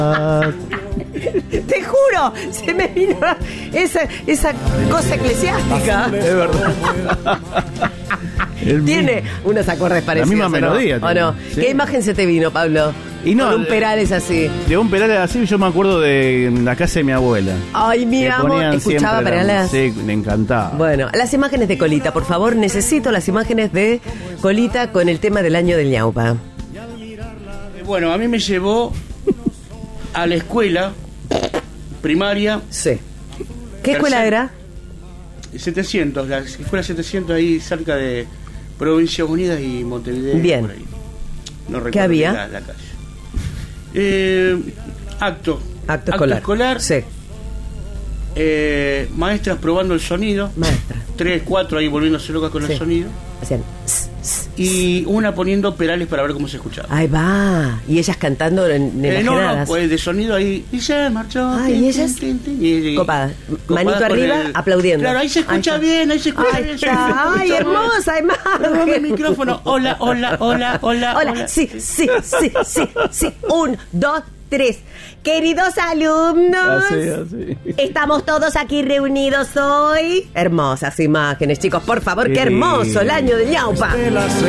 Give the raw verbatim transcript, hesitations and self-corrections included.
Te juro, se me vino esa, esa cosa eclesiástica. Es verdad. Tiene unos acordes parecidos. La misma melodía. ¿O no? Sí. ¿Qué imagen se te vino, Pablo? Y no, con un Perales así. De un Perales así, yo me acuerdo de la casa de mi abuela. Ay, mi amor, ¿escuchaba Perales? Sí, me encantaba. Bueno, las imágenes de Colita, por favor, necesito las imágenes de Colita con el tema del año del ñaupa. Bueno, a mí me llevó a la escuela primaria. Sí. ¿Qué escuela era? setecientos, la escuela setecientos ahí cerca de Provincias Unidas y Montevideo. Bien. Por ahí. No recuerdo ¿Qué había? La, la calle. Eh, acto. Acto escolar. escolar. Sí. Eh, maestras probando el sonido. Maestra. Tres, cuatro ahí volviéndose locas con Sí. el sonido. Hacían. Y una poniendo Perales para ver cómo se escuchaba. Ahí va. Y ellas cantando en, en Eh, no, enajenadas. no, pues de sonido ahí. Y se marchó. Ay, tin, ¿y ellas? tin, tin, tin, y- y- Copada. copadas Manito con arriba, el- aplaudiendo. Claro, ahí se escucha Ahí está. bien, ahí se escucha Ay, bien. está. se Ay, escucha hermosa bien. Dame el imagen. micrófono. Hola, hola, hola, hola. Hola, sí, sí, sí, sí, sí. Un, dos, tres. Queridos alumnos, Así, así. estamos todos aquí reunidos hoy. Hermosas imágenes, chicos, por favor, qué Qué hermoso el lindo. año de ñaupa.